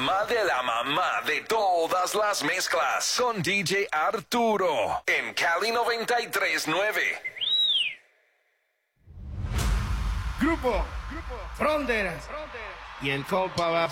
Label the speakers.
Speaker 1: mamá de la mamá de todas las mezclas, con DJ Arturo, en Cali 93.9.
Speaker 2: Grupo Fronteras. Y el compa va